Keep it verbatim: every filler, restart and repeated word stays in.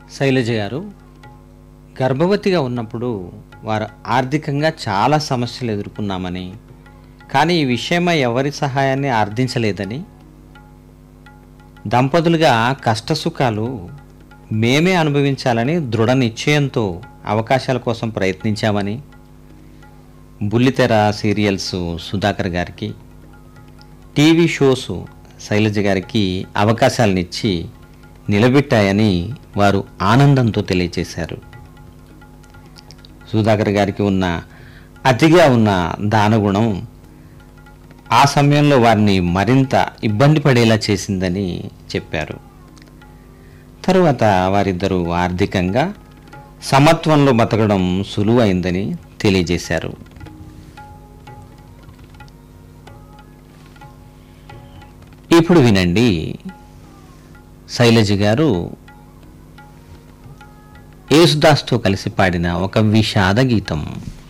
శైలజ గారు గర్భవతిగా ఉన్నప్పుడు వారు ఆర్థికంగా చాలా సమస్యలు ఎదుర్కొన్నామని, కానీ ఈ విషయమై ఎవరి సహాయాన్ని ఆర్థించలేదని, దంపతులుగా కష్టసుఖాలు మేమే అనుభవించాలని దృఢ నిశ్చయంతో అవకాశాల కోసం ప్రయత్నించామని, బుల్లితెర సీరియల్స్ సుధాకర్ గారికి, టీవీ షోస్ శైలజ గారికి అవకాశాలనిచ్చి నిలబెట్టాయని వారు ఆనందంతో తెలియచేశారు. సుధాకర్ గారికి ఉన్న అతిగా ఉన్న దానగుణం ఆ సమయంలో వారిని మరింత ఇబ్బంది పడేలా చేసిందని చెప్పారు. తరువాత వారిద్దరూ ఆర్థికంగా సమత్వంలో బతకడం సులువైందని తెలియజేశారు. ఇప్పుడు వినండి శైలజ గారు యేసుదాస్తో కలిసి పాడిన ఒక విషాద గీతం.